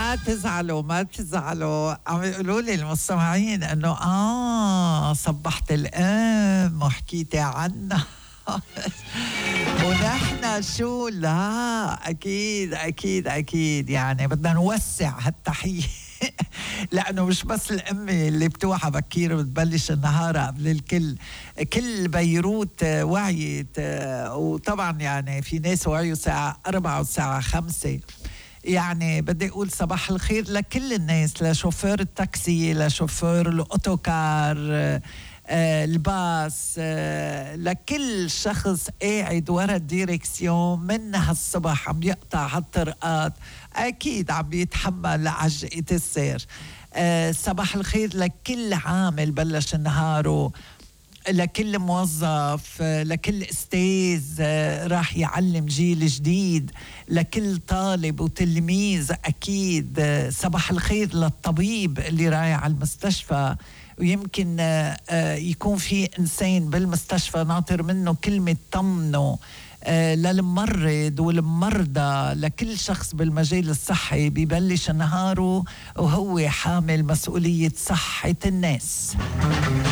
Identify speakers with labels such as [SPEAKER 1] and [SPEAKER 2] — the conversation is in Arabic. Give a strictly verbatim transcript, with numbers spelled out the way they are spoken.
[SPEAKER 1] ما تزعلوا ما تزعلوا، عم يقولوا لي المستمعين انه اه صبحت الام وحكيتي عنها. ونحن شو، لا اكيد اكيد اكيد يعني بدنا نوسع هالتحيه. لأنه مش بس الأمي اللي بتوعى بكير وبتبلش النهار قبل الكل، كل بيروت وعيت، وطبعا يعني في ناس وعيوا ساعة أربعة وساعة خمسة. يعني بدي أقول صباح الخير لكل الناس، لشوفير التاكسي، لشوفير الأوتوكار، آه الباص، آه لكل شخص قاعد ورا الديركسيون من هالصبح عم يقطع هالطرقات، أكيد عم يتحمل عجقة السير. آه صباح الخير لكل عامل بلش نهاره، لكل موظف، لكل استاذ راح يعلم جيل جديد، لكل طالب وتلميذ أكيد. صباح الخير للطبيب اللي رايح على المستشفى، ويمكن يكون في إنسان بالمستشفى ناطر منه كلمة طمنه. للممرض والمرضى، لكل شخص بالمجال الصحي بيبلش نهاره وهو حامل مسؤولية صحة الناس.